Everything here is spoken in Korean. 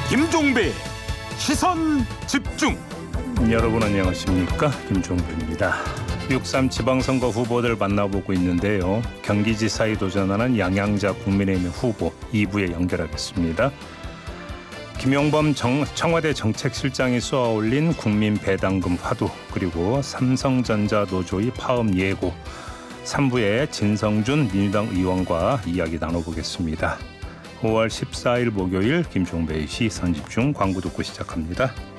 김종배 시선 집중. 여러분 안녕하십니까, 김종배입니다. 6.3 지방선거 후보들 만나보고 있는데요. 경기지사에 도전하는 양양자 국민의힘 후보 2부에 연결하겠습니다. 김용범 청와대 정책실장이 쏘아올린 국민 배당금 화두, 그리고 삼성전자 노조의 파업 예고, 3부에 진성준 민주당 의원과 이야기 나눠보겠습니다. 5월 14일 목요일 김종배의 시선 집중, 광고 듣고 시작합니다.